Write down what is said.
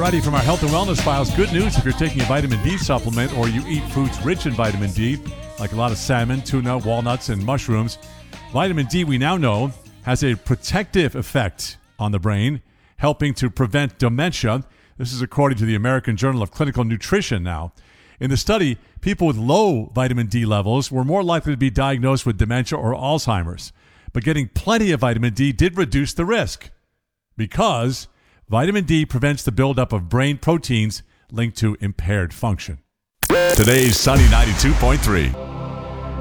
Alrighty, from our health and wellness files, good news if you're taking a vitamin D supplement or you eat foods rich in vitamin D, like a lot of salmon, tuna, walnuts, and mushrooms. Vitamin D, we now know, has a protective effect on the brain, helping to prevent dementia. This is according to the American Journal of Clinical Nutrition now. In the study, people with low vitamin D levels were more likely to be diagnosed with dementia or Alzheimer's. But getting plenty of vitamin D did reduce the risk because vitamin D prevents the buildup of brain proteins linked to impaired function. Today's Sunny 92.3.